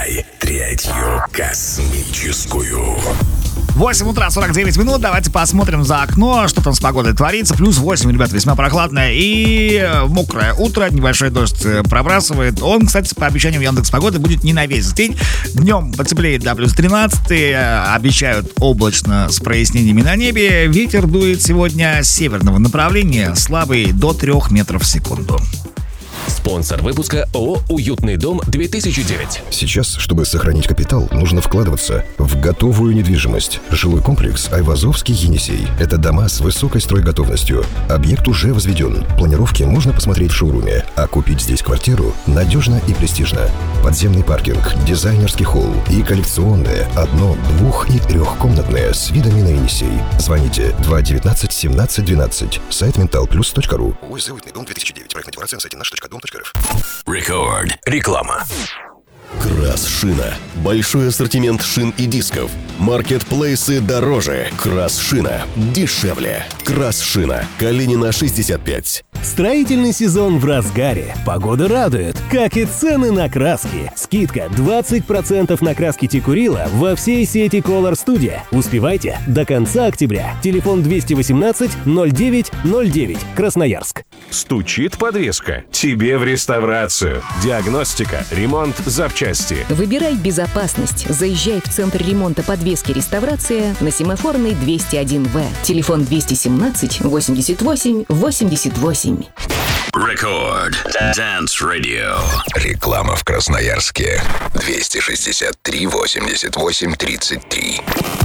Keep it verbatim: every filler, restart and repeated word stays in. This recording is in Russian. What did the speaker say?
Встречай третью космическую. восемь утра, сорок девять минут. Давайте посмотрим за окно, что там с погодой творится. Плюс восемь, ребят, весьма прохладное и мокрое утро. Небольшой дождь пробрасывает. Он, кстати, по обещанию Яндекс.Погоды будет не на весь день. Днем потеплеет до плюс тринадцать. Обещают облачно с прояснениями на небе. Ветер дует сегодня с северного направления, слабый до трех метров в секунду. Спонсор выпуска ООО «Уютный дом-две тысячи девять». Сейчас, чтобы сохранить капитал, нужно вкладываться в готовую недвижимость. Жилой комплекс Айвазовский Енисей. Это дома с высокой стройготовностью. Объект уже возведен. Планировки можно посмотреть в шоуруме. А купить здесь квартиру надежно и престижно. Подземный паркинг, дизайнерский холл и коллекционные одно-, двух- и трехкомнатные с видами на Енисей. Звоните два девятнадцать семнадцать двенадцать. Сайт менталплюс точка ру. ОСЗ «Уютный дом-две тысячи девять». Проектная декларация на сайте наш точка дом точка рф. Рекорд. Реклама. Красшина. Большой ассортимент шин и дисков. Маркетплейсы дороже. Красшина. Дешевле. Красшина. Калинина, шестьдесят пять. Строительный сезон в разгаре. Погода радует, как и цены на краски. Скидка двадцать процентов на краски Текурила во всей сети Color Studio. Успевайте до конца октября. Телефон двести восемнадцать ноль девять ноль девять. Красноярск. Стучит подвеска? Тебе в реставрацию. Диагностика, ремонт, запчасти. Выбирай безопасность. Заезжай в центр ремонта подвески «Реставрация» на Семафорной двести один В. Телефон двести семнадцать восемьдесят восемь восемьдесят восемь. Рекорд. Dance Radio. Реклама в Красноярске. двести шестьдесят три восемьдесят восемь тридцать три.